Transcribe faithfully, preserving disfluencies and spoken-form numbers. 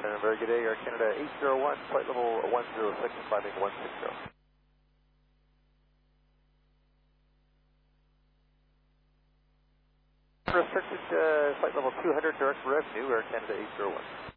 And a very good day, Air Canada eight zero one, flight level one zero six, climbing one sixty. Restricted uh, flight level two hundred, direct revenue, Air Canada eight zero one.